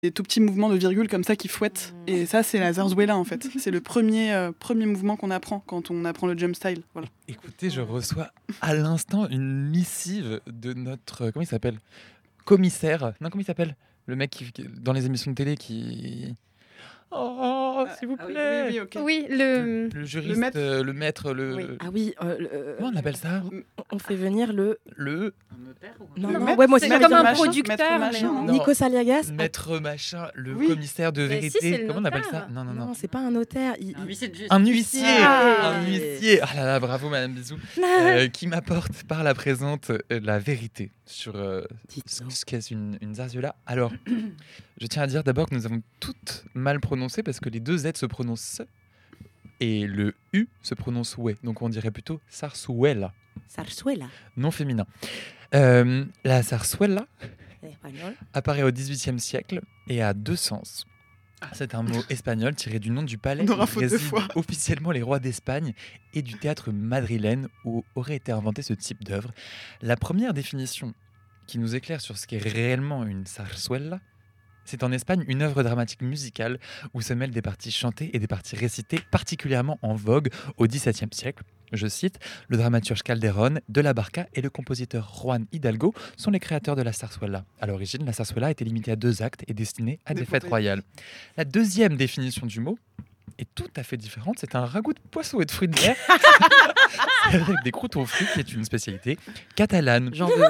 des tout petits mouvements de virgule comme ça qui fouettent. Et ça, c'est la zarzuela en fait. C'est le premier mouvement qu'on apprend quand on apprend le jump style. Voilà. Écoutez, je reçois à l'instant une missive de notre... comment il s'appelle ? Commissaire. Non, comment il s'appelle ? Le mec qui, dans les émissions de télé qui... Oh, s'il vous plaît. Oui, ok. Oui, Le juriste, le maître. Oui. Ah oui, comment on appelle ça ? on fait venir le... Un notaire ou Non, Le non, maître, ouais, moi c'est aussi, comme un machin, producteur. maître mais machin, non. non. Nikos Aliagas. Maître machin, le Oui. commissaire de Mais vérité. si, c'est le Comment on appelle notaire. ça ? Non. Non, c'est pas un notaire. Un huissier de justice. Un huissier. Ah. Un huissier. Ah là là, bravo Madame Bisou. Qui m'apporte par la présente la vérité sur ce qu'est une zarzuela. Alors, je tiens à dire d'abord que nous avons toutes mal prononcé parce que les deux Z se prononcent et le U se prononce ouais. Donc on dirait plutôt zarzuela, Zarzuela. non féminin. La zarzuela Espagnol. apparaît au XVIIIe siècle et a deux sens. C'est un mot espagnol tiré du nom du palais On aura où faute de résident foi. officiellement les rois d'Espagne et du théâtre madrilène où aurait été inventé ce type d'œuvre. La première définition qui nous éclaire sur ce qu'est réellement une zarzuela, c'est en Espagne une œuvre dramatique musicale où se mêlent des parties chantées et des parties récitées particulièrement en vogue au XVIIe siècle. Je cite, le dramaturge Calderón, de la Barca et le compositeur Juan Hidalgo sont les créateurs de la zarzuela. À l'origine, la zarzuela était limitée à 2 actes et destinée à des fêtes royales. La deuxième définition du mot est tout à fait différente. C'est un ragoût de poisson et de fruits de mer avec des croûtons frits qui est une spécialité catalane. J'en veux.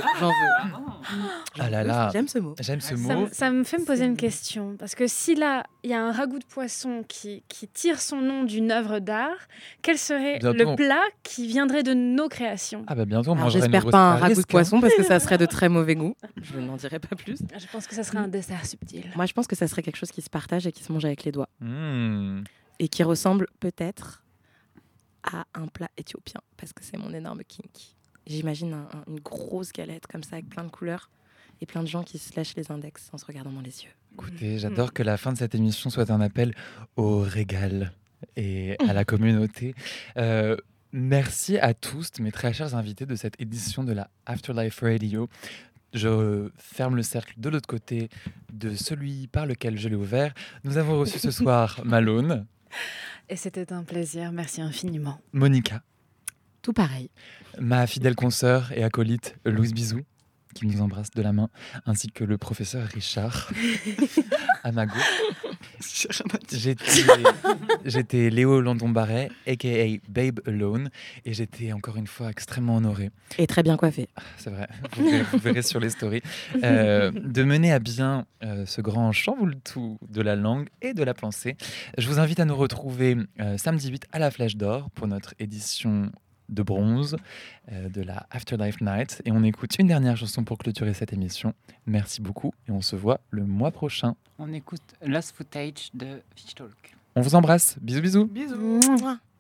Ah là là, J'aime ce mot. j'aime ce Ça, mot. ça me fait me poser une question. Parce que si là, il y a un ragoût de poisson qui tire son nom d'une œuvre d'art, quel serait Bientôt, le on- plat qui viendrait de nos créations ? Ah bah bientôt on Alors, mangera une j'espère grosse pas un risque, ragoût de hein. poisson parce que ça serait de très mauvais goût. Je n'en dirai pas plus. Je pense que ça serait un dessert subtil. Moi, je pense que ça serait quelque chose qui se partage et qui se mange avec les doigts. Mmh. Et qui ressemble peut-être à un plat éthiopien, parce que c'est mon énorme kink. J'imagine une grosse galette comme ça, avec plein de couleurs, et plein de gens qui se lèchent les index en se regardant dans les yeux. Écoutez, j'adore que la fin de cette émission soit un appel au régal et à la communauté. Merci à tous, mes très chers invités de cette édition de la Afterlife Radio. Je ferme le cercle de l'autre côté de celui par lequel je l'ai ouvert. Nous avons reçu ce soir Malone, Et c'était un plaisir. Merci infiniment. Monica, Tout pareil. ma fidèle consoeur et acolyte Louise Bisou, qui nous embrasse de la main, ainsi que le professeur Richard à ma gauche. J'étais Léo Landon-Barret, a.k.a. Babe Alone, et j'étais encore une fois extrêmement honoré, Et très bien coiffé. c'est vrai, vous verrez sur les stories, de mener à bien ce grand chamboule-tout de la langue et de la pensée. Je vous invite à nous retrouver samedi 8 à la Flèche d'Or pour notre édition de bronze de la Afterlife Night. Et on écoute une dernière chanson pour clôturer cette émission. Merci beaucoup et on se voit le mois prochain. On écoute Lost Footage de Fish Talk. On vous embrasse. Bisous, bisous. Bisous. Mouah.